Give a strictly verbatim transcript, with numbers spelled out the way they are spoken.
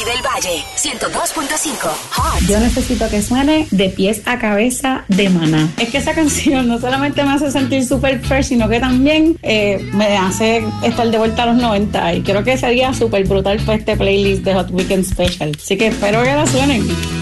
Del Valle, ciento dos punto cinco Hot. Yo necesito que suene de pies a cabeza de Maná. Es que esa canción no solamente me hace sentir súper fresh, sino que también eh, me hace estar de vuelta a los noventa y creo que sería súper brutal para este playlist de Hot Weekend Special. Así que espero que la suenen.